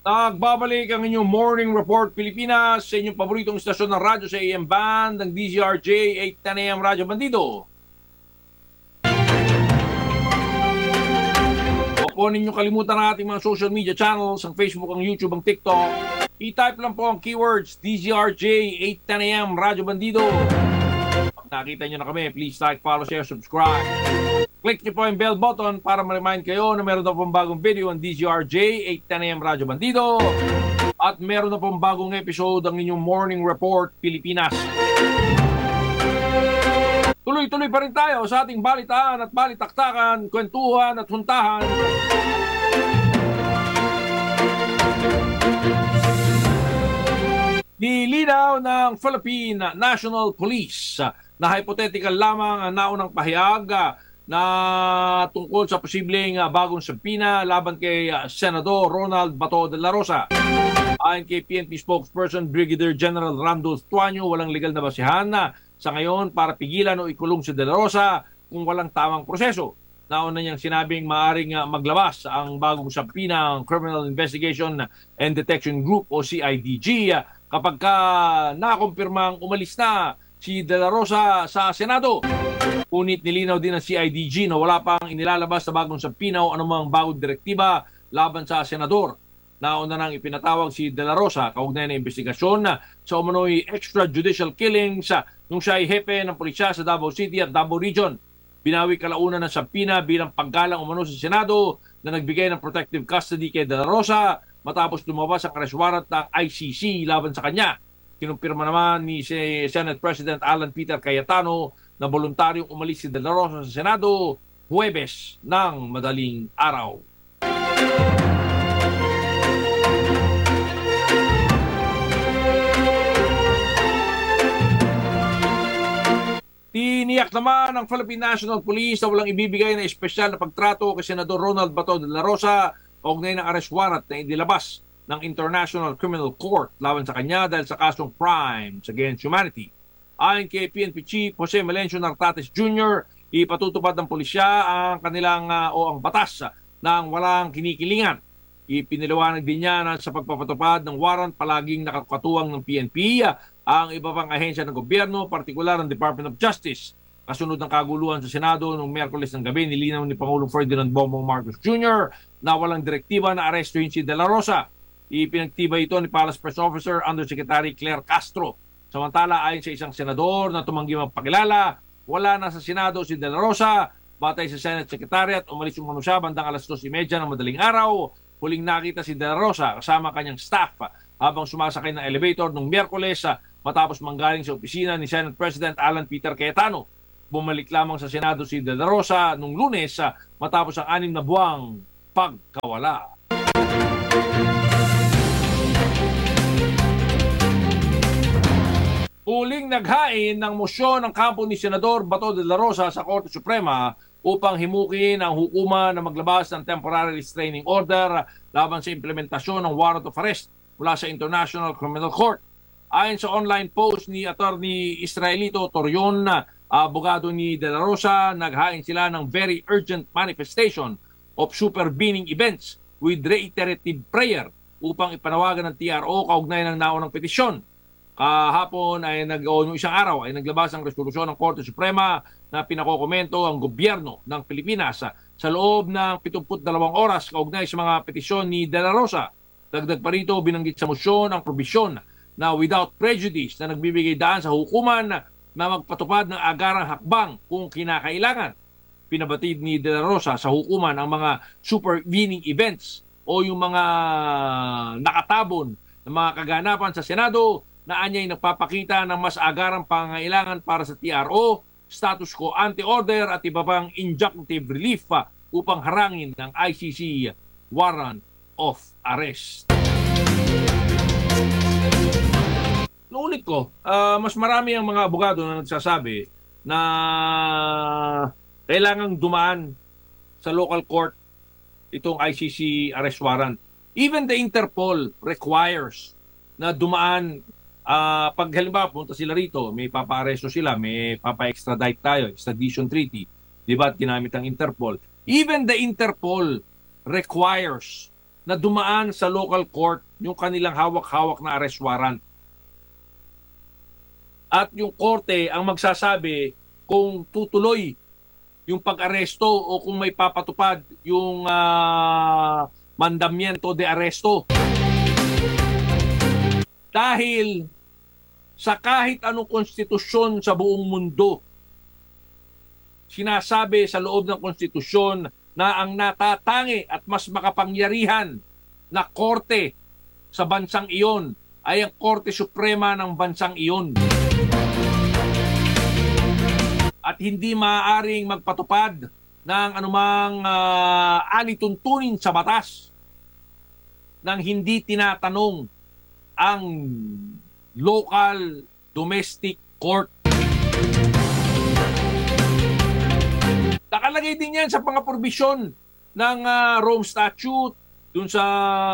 Nagbabalik ang inyong Morning Report Pilipinas sa inyong paboritong istasyon ng radyo sa AM band ng DZRJ 810 AM Radyo Bandido. Huwag po ninyong kalimutan ang ating mga social media channels, ang Facebook, ang YouTube, ang TikTok. I-type lang po ang keywords DZRJ 810 AM Radyo Bandido. Pag nakita nyo na kami, please like, follow, share, subscribe. Click nyo po yung bell button para ma-remind kayo na meron na pong bagong video ang DZRJ 810 AM Radyo Bandido. At meron na pong bagong episode ang inyong Morning Report Pilipinas. Tuloy-tuloy pa rin tayo sa ating balitaan at balitaktakan, kwentuhan at huntahan. Nilinaw ng Philippine National Police na hypothetical lamang ang naunang pahayag na tungkol sa posibleng bagong sabina laban kay Senador Ronald Bato de la Rosa. Ayon kay PNP spokesperson Brigadier General Randolph Tuanyo, walang legal na basihan sa ngayon para pigilan o ikulong si de la Rosa kung walang tamang proseso. Nauna niyang sinabing maaaring maglabas ang bagong sabina ng Criminal Investigation and Detection Group o CIDG kapag nakumpirmang umalis na si de la Rosa sa Senado. Ngunit nilinaw din ng CIDG na wala pang inilalabas sa bagong sabina o anumang bagong direktiba laban sa senador. Nauna nang ipinatawag si de la Rosa kaugnay na investigasyon sa umano'y extrajudicial killings nung siya ay hepe ng pulisya sa Davao City at Davao Region. Binawi kalaunan ng sabina bilang paggalang umano sa Senado na nagbigay ng protective custody kay de la Rosa matapos lumabas ang arrest warrant ng ICC laban sa kanya. Kinumpirma naman ni Senate President Alan Peter Cayetano na voluntaryong umalis si de la Rosa sa Senado Huwebes ng madaling araw. Tiniyak naman ng Philippine National Police na walang ibibigay na espesyal na pagtrato kay Senador Ronald Bato de la Rosa kaugnay ng arrest warrant na inilabas ng International Criminal Court laban sa kanya dahil sa kasong crimes against humanity. Ayon kay PNP Chief Jose Melencio Nartates Jr., ipatutupad ng pulisya ang kanilang o ang batas ng walang kinikilingan. Ipiniliwanag din niya na sa pagpapatupad ng warrant palaging nakakatuwang ng PNP ang iba pang ahensya ng gobyerno, partikular ang Department of Justice. Kasunod ng kaguluhan sa Senado noong Miyerkules ng gabi, nilinaw ni Pangulong Ferdinand Bongbong Marcos Jr. na walang direktiba na arestuhin si de la Rosa. Ipinagtibay ito ni Palace Press Officer Undersecretary Claire Castro. Samantala, ayon sa isang senador na tumanggi magpakilala, wala na sa Senado si de la Rosa. Batay sa Senate Secretariat, umalis umano siya bandang alas 2:30 ng madaling araw. Huling nakita si de la Rosa kasama kanyang staff habang sumasakay ng elevator noong Miyerkules matapos manggaling sa opisina ni Senate President Alan Peter Cayetano. Bumalik lamang sa Senado si de la Rosa noong Lunes matapos ang 6 na buwang pagkawala. Huling naghain ng mosyon ng kampo ni Senador Bato de la Rosa sa Korte Suprema upang himukin ang hukuman na maglabas ng temporary restraining order laban sa implementasyon ng warrant of arrest mula sa International Criminal Court. Ayon sa online post ni Attorney Israelito Torion, abogado ni de la Rosa, naghain sila ng very urgent manifestation of supervening events with reiterative prayer upang ipanawagan ng TRO kaugnay ng naunang petisyon. Kahapon ay yung isang araw ay naglabas ang resolusyon ng Korte Suprema na pinakokomento ang gobyerno ng Pilipinas sa loob ng 72 oras kaugnay sa mga petisyon ni de la Rosa. Dagdag pa rito, binanggit sa mosyon ang probisyon na without prejudice na nagbibigay daan sa hukuman na magpatupad ng agarang hakbang kung kinakailangan. Pinabatid ni de la Rosa sa hukuman ang mga supervening events o yung mga nakatabon na mga kaganapan sa Senado na anya'y nagpapakita ng mas agarang pangailangan para sa TRO, status quo ante-order at iba pang injunctive relief upang harangin ng ICC warrant of arrest. Nuulit ko, mas marami ang mga abogado na nagsasabi na kailangang dumaan sa local court itong ICC arrest warrant. Even the Interpol requires na dumaan. Pag halimbawa punta sila rito, may papa-aresto sila, may papa-extradite tayo, extradition treaty, di ba, at ginamit ang Interpol. Even the Interpol requires na dumaan sa local court yung kanilang hawak-hawak na arrest warrant. At yung korte ang magsasabi kung tutuloy yung pag-aresto o kung may papatupad yung mandamiento de aresto. Dahil sa kahit anong konstitusyon sa buong mundo, sinasabi sa loob ng konstitusyon na ang natatangi at mas makapangyarihan na korte sa bansang iyon ay ang Korte Suprema ng bansang iyon. At hindi maaaring magpatupad ng anumang alituntunin sa batas nang hindi tinatanong ang local domestic court. Nakalagay din yan sa mga provision ng Rome Statute, dun sa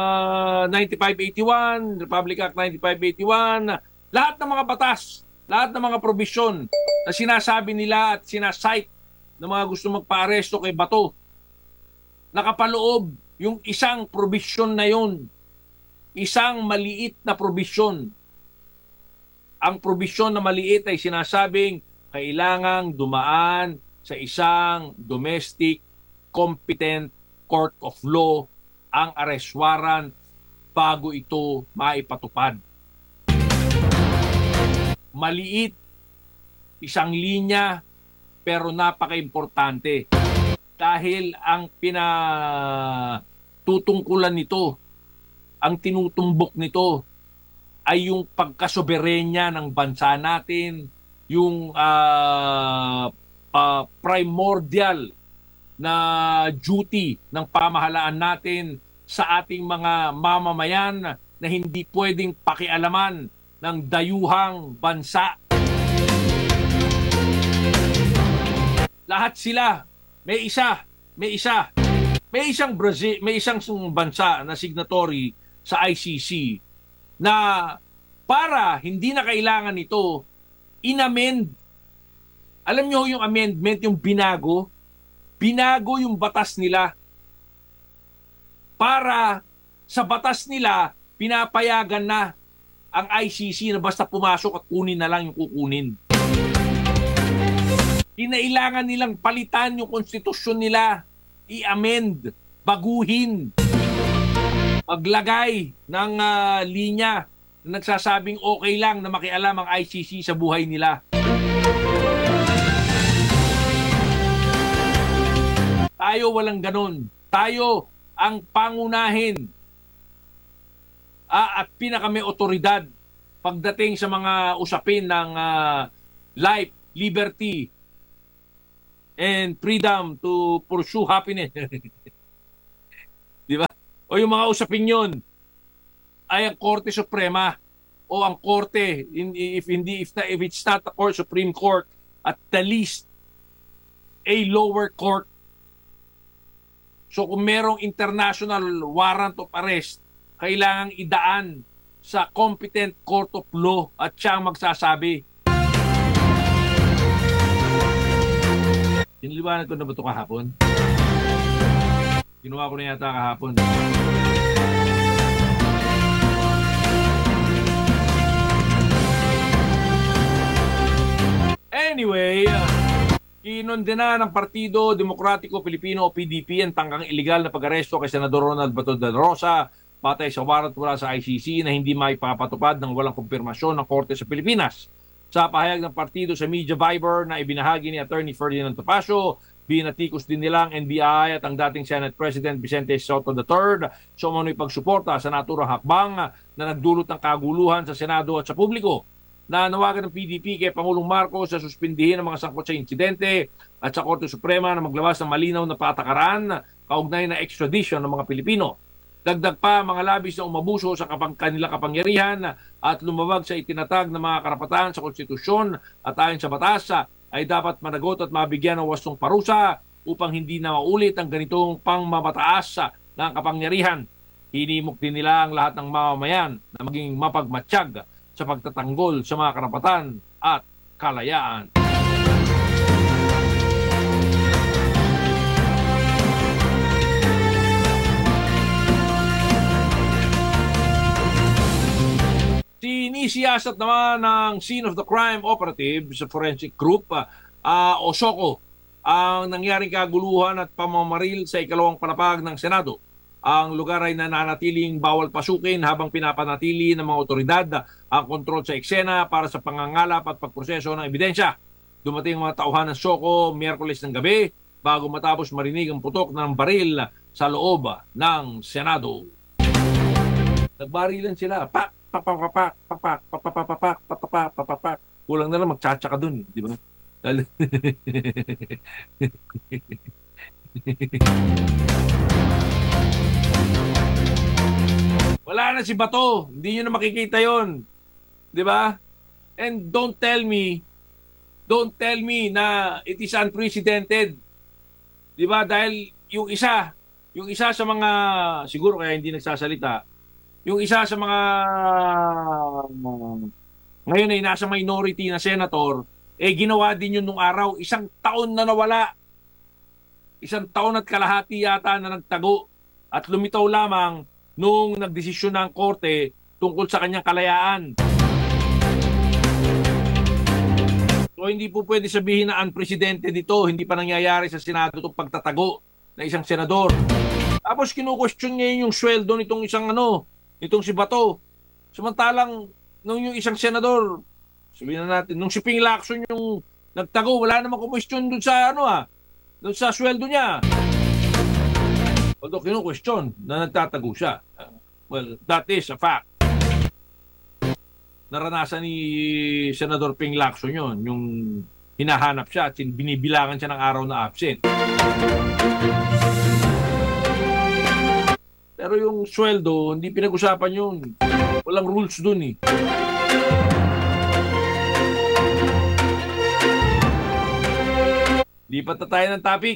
9581, Republic Act 9581, lahat ng mga batas, lahat ng mga provision na sinasabi nila at sinasite ng mga gusto magpa-aresto kay Bato, nakapaloob yung isang provision na yun, isang maliit na provision. Ang provision na maliit ay sinasabing kailangang dumaan sa isang domestic competent court of law ang arrest warrant bago ito maipatupad. Maliit, isang linya, pero napaka-importante. Dahil ang pinatutungkulan nito, ang tinutumbok nito, ay yung pagkasoberenya ng bansa natin, yung primordial na duty ng pamahalaan natin sa ating mga mamamayan na hindi pwedeng pakialaman ng dayuhang bansa. Lahat sila, may isang Brazil, may isang bansa na signatory sa ICC na para hindi na kailangan ito, inamend. Alam niyo yung amendment, yung binago yung batas nila. Para sa batas nila, pinapayagan na ang ICC na basta pumasok at kunin na lang yung kukunin. Kinailangan nilang palitan yung konstitusyon nila, i-amend, baguhin, maglagay ng linya na nagsasabing okay lang na makialam ang ICC sa buhay nila. Tayo walang ganun. Tayo ang pangunahin at pinakamay otoridad pagdating sa mga usapin ng life, liberty, and freedom to pursue happiness. Di ba? O yung mga usapin yun ay ang Korte Suprema o ang Korte, if it's not the Supreme Court, at the least a lower court. So kung merong international warrant of arrest, kailangang idaan sa competent court of law at siya ang magsasabi. Diniliwanag ko na ba ito kahapon? Ginawa ko na yata kahapon. Anyway, kinondena ng Partido Demokratiko Pilipino o PDP ang tangkang iligal na pag-aresto kay Senador Ronald Bato de la Rosa patay sa warrant mula sa ICC na hindi maipapatupad ng walang kumpirmasyon ng Korte sa Pilipinas. Sa pahayag ng partido sa Media Viber na ibinahagi ni Attorney Ferdinand Topacio, binatikos din nilang NBI at ang dating Senate President Vicente Soto III sa umano'y pagsuporta sa naturang hakbang na nagdulot ng kaguluhan sa Senado at sa publiko. Nanawagan ng PDP kay Pangulong Marcos sa suspindihin ang mga sangkot sa insidente at sa Korte Suprema na maglabas ng malinaw na patakaran kaugnay na extradition ng mga Pilipino. Dagdag pa mga labis na umabuso sa kanilang kapangyarihan at lumabag sa itinatag ng mga karapatan sa konstitusyon at ayon sa batas ay dapat managot at mabigyan ng wastong parusa upang hindi na maulit ang ganitong pangmamataas ng kapangyarihan. Hinimok din nila ang lahat ng mamamayan na maging mapagmatsyag sa pagtatanggol sa mga karapatan at kalayaan. Sinisiyasat naman ng scene of the crime operative sa forensic group o SOCO ang nangyaring kaguluhan at pamamaril sa ikalawang palapag ng Senado. Ang lugar ay nananatiling bawal pasukin habang pinapanatili ng mga otoridad ang kontrol sa eksena para sa pangangalap at pagproseso ng ebidensya. Dumating ang mga tauhan ng SOCO Miyerkules ng gabi bago matapos marinig ang putok ng baril sa loob ng Senado. Nagbarilan sila. Pak, pak, pak, pak, pak, pak, pak, pak, pak, pak, pak, pak, pak, pak, pak, pak. Kulang na lang magtsatsa ka dun, di ba? Wala na si Bato. Hindi nyo na makikita yon, di ba? And don't tell me na it is unprecedented. Di ba? Dahil yung isa sa mga, siguro kaya hindi nagsasalita, yung isa sa mga ngayon ay nasa minority na senator, ginawa din yun nung araw. 1 taon na nawala. 1 taon at kalahati yata na nagtago at lumitaw lamang nung nagdesisyon ng korte tungkol sa kanyang kalayaan. So hindi po pwede sabihin na unprecedented dito, hindi pa nangyayari sa Senado itong pagtatago na isang senador. Tapos kinu-question ngayon yung sweldo nitong itong si Bato. Samantalang nung yung isang senador, sabihin na natin, nung si Ping Lacson yung nagtago, wala namang question dun sa dun sa sweldo niya. Although kinu-question na nagtatago siya. Well, that is a fact. Naranasan ni Senador Ping Lacson yun, yung hinahanap siya at binibilangan siya ng araw na absent. Pero yung sweldo, hindi pinag-usapan yun. Walang rules dun eh. Lipat na tayo ng topic.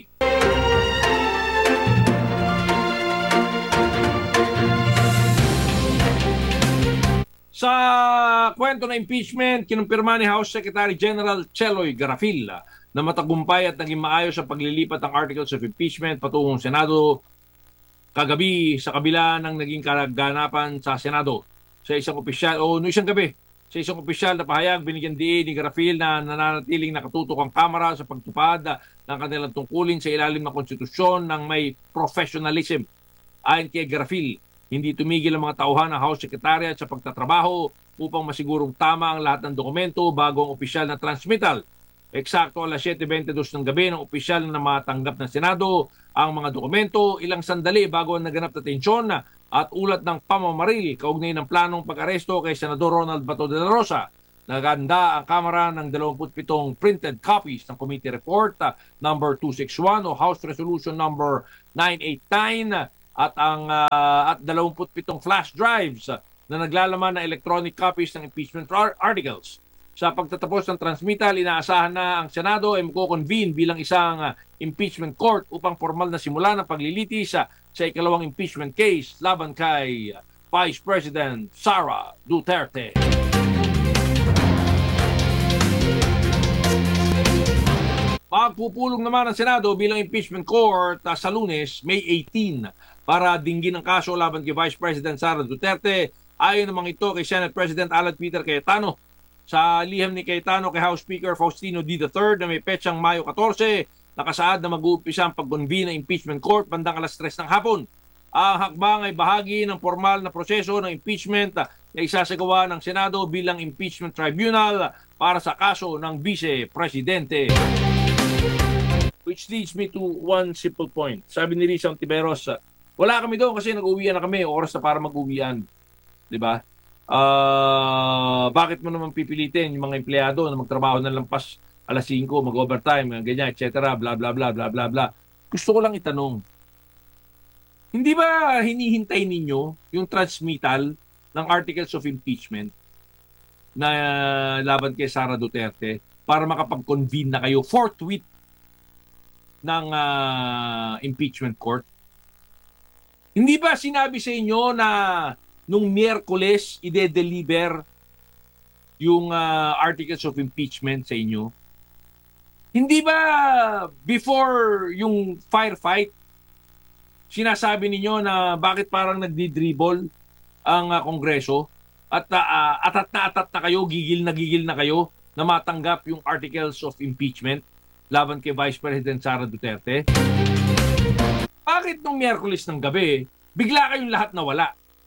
Sa kwento na impeachment, kinumpirma ni House Secretary General Cheloy Garafil na matagumpay at naging maayos ang paglilipat ng articles of impeachment patungong Senado kagabi sa kabila ng naging kaganapan sa Senado. Sa isang opisyal, isang gabi, sa isang opisyal na pahayag, binigyan diin ni Garafil na nananatiling nakatutok ang Kamara sa pagtupad ng kanilang tungkulin sa ilalim ng konstitusyon ng may professionalism. Ayon kay Garafil, hindi tumigil ang mga tauhan ng House Secretariat sa pagtatrabaho upang masigurong tama ang lahat ng dokumento bago ang opisyal na transmittal. Eksakto alas 7:22 ng gabi ng opisyal na matanggap ng Senado ang mga dokumento, ilang sandali bago ang naganap na tensyon at ulat ng pamamaril kaugnay ng planong pag-aresto kay Senador Ronald Bato de la Rosa. Naganda ang Kamara ng 27 printed copies ng Committee Report number 261 o House Resolution number 989 at 27 flash drives na naglalaman ng electronic copies ng impeachment articles. Sa pagtatapos ng transmittal, inaasahan na ang Senado ay magko-convene bilang isang impeachment court upang formal na simula ng paglilitis sa ikalawang impeachment case laban kay Vice President Sara Duterte. Magpupulong naman ang Senado bilang impeachment court sa Lunes, May 18, para dinggin ang kaso laban kay Vice President Sara Duterte. Ayon naman ito kay Senate President Alan Peter Cayetano. Sa liham ni Cayetano kay House Speaker Faustino D. III na may petsang Mayo 14, nakasaad na mag-uumpisa ang pag-convene ng impeachment court bandang alas 3 ng hapon. Ang hakbang ay bahagi ng formal na proseso ng impeachment na isasagawa ng Senado bilang impeachment tribunal para sa kaso ng Vice Presidente. Which leads me to one simple point. Sabi ni Risa Ontiveros, wala kami doon kasi nag-uwian na kami, oras na para mag-uwian. Diba? Bakit mo naman pipilitin yung mga empleyado na magtrabaho na lampas alas 5, mag-overtime, ganyan, etc. Bla bla bla bla bla bla. Gusto ko lang itanong, hindi ba hinihintay ninyo yung transmittal ng articles of impeachment na laban kay Sara Duterte para makapag-convene na kayo forthwith ng impeachment court? Hindi ba sinabi sa inyo na nung Miyerkules ide-deliver yung articles of impeachment sa inyo? Hindi ba before yung firefight, sinasabi ninyo na bakit parang nagdi-dribble ang Kongreso at atat na kayo, gigil na kayo na matanggap yung articles of impeachment laban kay Vice President Sara Duterte? Bakit nung Miyerkules ng gabi, bigla kayong lahat nawala?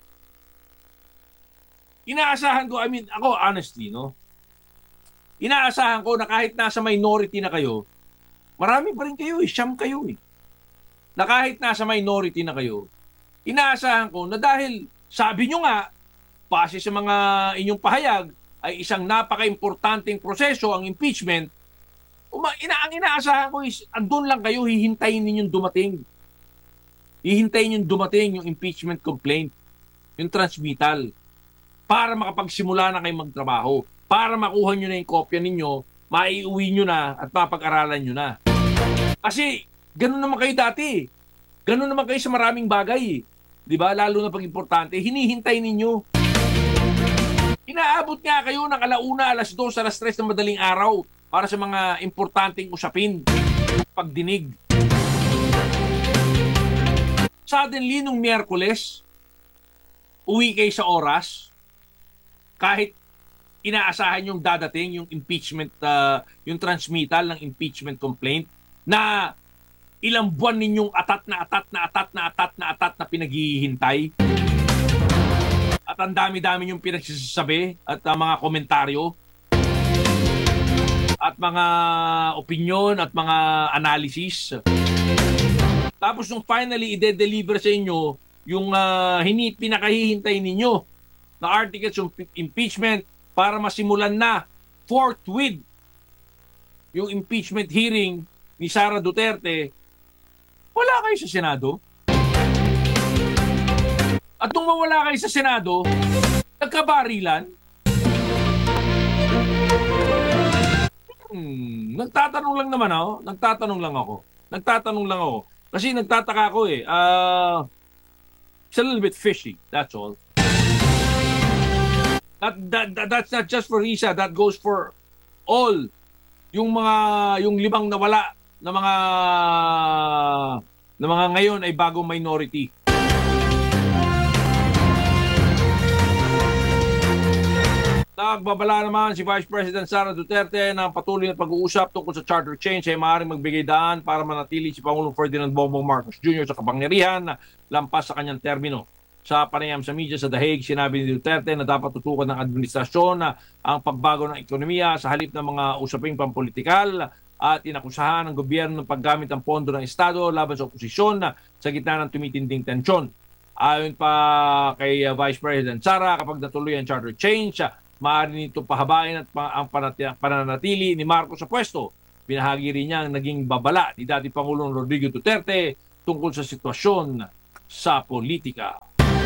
Inaasahan ko, ako honestly, no? Inaasahan ko na kahit nasa minority na kayo, marami pa rin kayo siyam kayo na kahit nasa minority na kayo, inaasahan ko na dahil sabi nyo nga, base sa mga inyong pahayag, ay isang napaka-importanting proseso ang impeachment, ang inaasahan ko is, andun lang kayo, hihintayin ninyong dumating. Hihintayin ninyong dumating yung impeachment complaint, yung transmittal, para makapagsimula na kayong magtrabaho, para makuha nyo na yung kopya ninyo, maiuwi nyo na at mapag-aralan nyo na. Kasi, ganun naman kayo dati. Ganun naman kayo sa maraming bagay. Di ba? Lalo na pag importante, hinihintay ninyo. Inaabot nga kayo ng alauna, alas 2, alas 3 ng madaling araw para sa mga importanteng usapin, pagdinig. Suddenly, nung Miyerkules, uwi kayo sa oras, kahit inaasahan yung dadating, yung impeachment, yung transmittal ng impeachment complaint, na ilang buwan ninyong atat na pinaghihintay. At ang dami-dami yung pinagsasabi at mga komentaryo at mga opinion at mga analysis. Tapos nung finally ide-deliver sa inyo yung pinakahihintay ninyo na articles of impeachment para masimulan na forthwith yung impeachment hearing ni Sara Duterte, wala kayo sa Senado. At nung mawala kayo sa Senado, nagkabarilan. Nagtatanong lang naman ako. Nagtatanong lang ako. Kasi nagtataka ako it's a little bit fishy, that's all. That's not just for Risa, that goes for all yung limang nawala na mga ngayon ay bagong minority. Nagbabala naman si Vice President Sara Duterte ng patuloy na pag-uusap tungkol sa charter change ay maaaring magbigay daan para manatili si Pangulong Ferdinand Bongbong Marcos Jr. sa kapangyarihan lampas sa kanyang termino. Sa panayam sa media sa The Hague, sinabi ni Duterte na dapat tutukan ng administrasyon ang pagbago ng ekonomiya sa halip ng mga usaping pampolitikal at inakusahan ng gobyerno ng paggamit ng pondo ng Estado laban sa oposisyon sa gitna ng tumitinding tensyon. Ayon pa kay Vice President Sara, kapag natuloy ang charter change, maaari nito pahabain at ang pananatili ni Marcos sa pwesto. Binahagi rin niya ang naging babala ni dating Pangulong Rodrigo Duterte tungkol sa sitwasyon sa politika.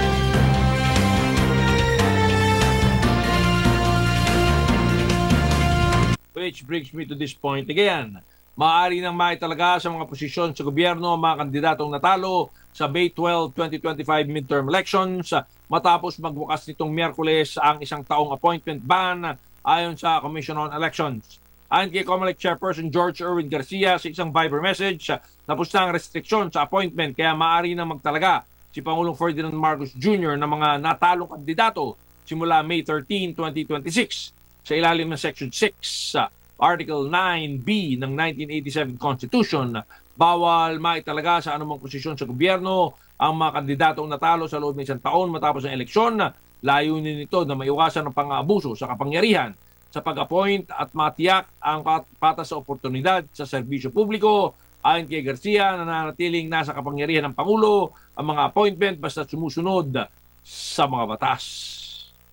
Which brings me to this point again. Maaari nang maitalaga sa mga posisyon sa gobyerno ang mga kandidatong natalo sa May 12, 2025 midterm elections matapos magbukas nitong Miyerkules ang isang taong appointment ban ayon sa Commission on Elections. Ayon kay COMELEC Chairperson George Erwin Garcia sa isang Viber message, tapos na ang restriksyon sa appointment kaya maaari nang magtalaga si Pangulong Ferdinand Marcos Jr. ng mga natalong kandidato simula May 13, 2026 sa ilalim ng Section 6, Article 9B ng 1987 Constitution. Bawal maitalaga sa anumang posisyon sa gobyerno ang mga kandidatong natalo sa loob ng isang taon matapos ng eleksyon. Layunin nito na maiwasan ang pang-aabuso sa kapangyarihan sa pag-appoint at matiyak ang patas sa oportunidad sa serbisyo publiko. Ayon kay Garcia, nananatiling nasa kapangyarihan ng Pangulo ang mga appointment basta sumusunod sa mga batas.